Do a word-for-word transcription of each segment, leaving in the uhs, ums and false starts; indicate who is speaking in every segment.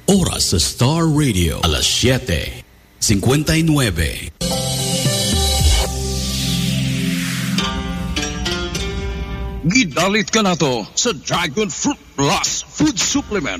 Speaker 1: Oras sa Star Radio, alas siyete singkwenta y nueve.
Speaker 2: Gidalit ka na to sa Dragon Fruit Plus Food Supplement.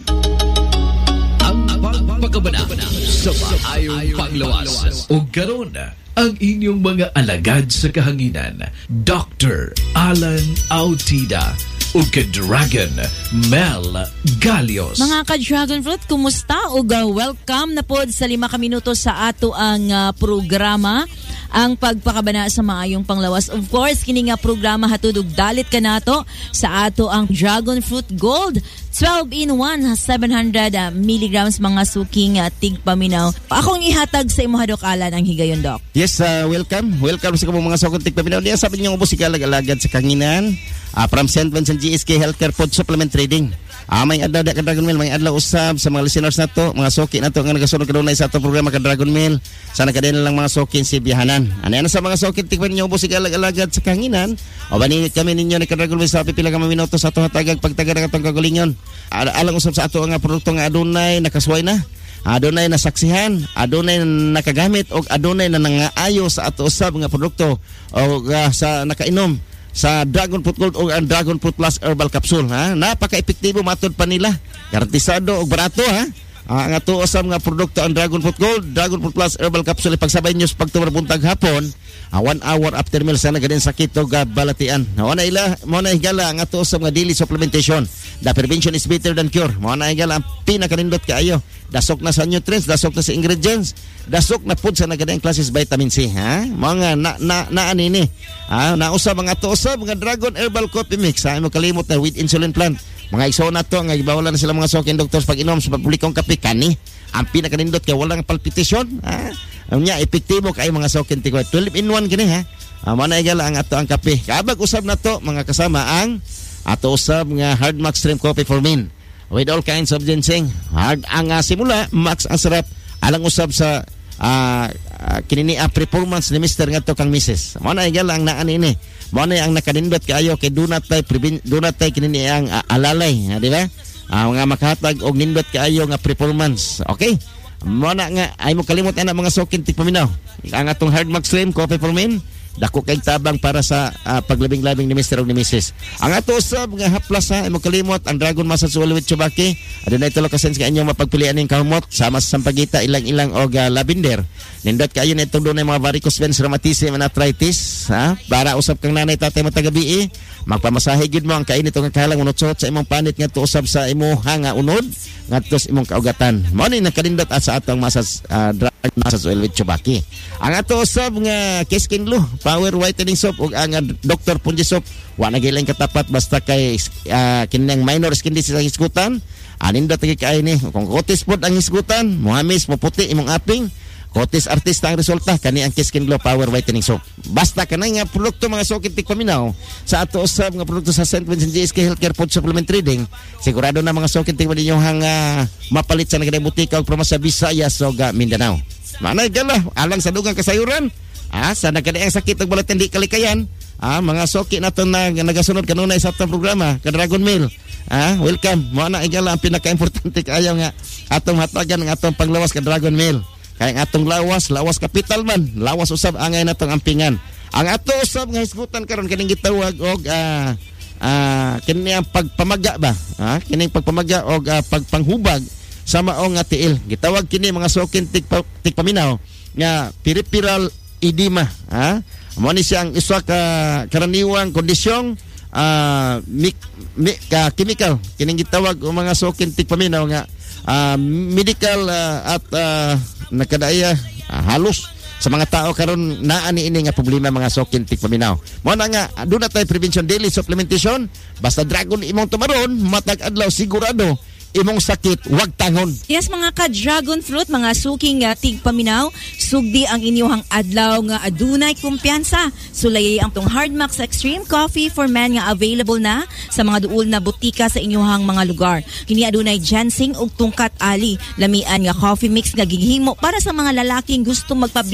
Speaker 3: Ang pagpagabana sa maayong panglawas. O garon ang inyong mga alagad sa kahanginan, Doctor Alan Autida o ka-Dragon Mel Galios.
Speaker 4: Mga ka-Dragon Fruit, kumusta? O welcome na po sa lima ka minuto sa ato ang uh, programa, ang pagpakabana sa maayong panglawas. Of course, kini nga programa hatudog dalit ka nato sa ato ang Dragon Fruit Gold. twelve in one, seven hundred uh, milligrams mga suking uh, tigpaminaw. Akong ihatag sa imo hadok Alan ang higayon, Doc.
Speaker 5: Yes, uh, welcome. Welcome sa mga suking tigpaminaw. Diya sabi niyo ubos ikalag-alagad sa kanginan. Uh, from Saint Vincent G S K Healthcare Food Supplement Trading. Ah, uh, may adlaw ka Dragon Mill, may adlaw usab sa mga listeners nato, mga soki nato nga nagasunod kadunay sa atong programa ka Dragon Mill. Sana kadena lang mga soki si biyahanan. Ano yan sa mga soki tikman niyo ubos ikalag-alagad sa kanginan. O bani kami ninyo ni ka Dragon Mill sa pipila ka minuto sa atong hatagag pagtagad ng atong kagulingon. Alang usab sa ato nga produkto nga adunay nakasway na. Adunay na saksihan, adunay na nakagamit o adunay na nangaayo sa ato usab nga produkto o uh, sa nakainom sa Dragon Fruit Gold o ang Dragon Fruit Plus Herbal Capsule, ha? Napaka-epektibo matod pa nila. Garantisado o barato, ha? Uh, ang ato usab nga produkto ang Dragon Fruit Gold, Dragon Fruit Plus Herbal Capsule pagsabay nyo sa pagtumar buntag hapon, uh, one hour after meal sana gadin sakit o balatian. Mo na ila, mo na higala ang ato usab nga daily supplementation. The prevention is better than cure. Mo na higala ang pinakanindot kaayo. Dasok na sa nutrients, dasok na sa ingredients, dasok na food sa nagadang classes vitamin C, ha? Mga na na na anini. Ha, nausab mga to usab mga Dragon Herbal Coffee Mix, ha? Mo kalimot na with insulin plant. Mga igsoon na to nga gibawalan na sila mga sokin doctors pag inom sa publikong kape kani. Ang pinakanindot kay walang palpitation, ha? Ang nya epektibo kay mga sokin tikoy. twelve in one kini, ha? Ah, mo na igala ang ato ang kape. Kabag usab na to mga kasama ang ato usab nga Hard Max Stream Coffee for Men. With all kinds of ginseng. Hard ang uh, simula, max ang sarap. Alang usab sa uh, uh, kinini uh, performance ni Mister nga to kang Missus Mo na igala ang naan ini. Mo na ang nakanindot kaayo kay dunat tay dunat tay kinini ang uh, alalay, ha, di ba? Uh, mga makahatag og nindot kaayo nga performance. Okay? Mo na nga ay mo kalimot ana mga sokin tigpaminaw. Ang atong Hard Max Slim Coffee for Men. Dako kay tabang para sa uh, paglabing-labing ni Mister o ni Missus Ang ato usab nga haplas, ha, imo kalimot ang Dragon Massage Oil with Chubaki. Adunay tulo ka sense ka inyong mapagpilian ning kahumot sama sa sampagita ilang-ilang og uh, lavender. Nindot kaayo na itong dunay mga varicose veins, rheumatism, and arthritis, ha? Para usab kang nanay tatay matagabi, magpamasahe gid mo ang kainit nga kahalang unot-suot sa imong panit nga usab sa imong nga unod ngadto sa imong kaugatan. Mao ni nakalindot at sa atong massage uh, Dragon Massage Oil with Chubaki. Ang ato usab nga Kiskin Blue Power Whitening Soap ug ang Doctor Punji Soap wa na gilang katapat basta kay uh, kinang minor skin disease ang isgutan anindot gi kay ni kung kotis pod ang isgutan muhamis mo puti imong aping kotis artista ang resulta kani ang Kiskin Glow Power Whitening Soap. Basta kanay nga produkto mga sokit tigpaminaw sa ato usab nga produkto sa Saint Vincent G S K Healthcare Food Supplement Trading, sigurado na mga sokit tigpaminaw ninyo hang uh, mapalit sa nagadang butika ug promo sa Visayas ug uh, Mindanao. Manay gala alang sa dugang kasayuran. Ah, sa nagkadaang sakit ug balat hindi kalikayan, ah, mga soki nato na nagasunod kanunay sa atong programa, ka Dragon Mill. Ah, welcome. Mo na igala ang pinaka-importante kaayo nga atong hatagan ng atong panglawas ka Dragon Mill. Kay ang atong lawas, lawas kapital man, lawas usab angay natong ampingan. Ang ato usab nga hisgutan karon kining gitawag og ah, ah, kini ang pagpamaga ba? Ah, kining pagpamaga og ah, pagpanghubag sa maong nga tiil. Gitawag kini mga sokin tigpa, tigpaminaw nga peripheral edema, ha? Mo ni siyang isa ka karaniwang kondisyong uh, mik, mik, ka chemical kining gitawag og mga sokin tigpaminaw nga uh, medical uh, at uh, nakadaya uh, halos sa mga tao karon naa ni ini nga problema mga sokin tigpaminaw. Mo na nga aduna tay prevention daily supplementation basta Dragon imong tumaron matag adlaw sigurado imong sakit wag tangon.
Speaker 4: Yes mga ka-Dragon Fruit, mga suking uh, tigpaminaw, sugdi ang inyong adlaw nga adunay kumpiyansa. Sulayay ang tong Hard Max Extreme Coffee for Men nga available na sa mga duol na butika sa inyong mga lugar. Kini adunay ginseng ug tungkat ali, lamian nga coffee mix nga gihimo para sa mga lalaking gustong magpa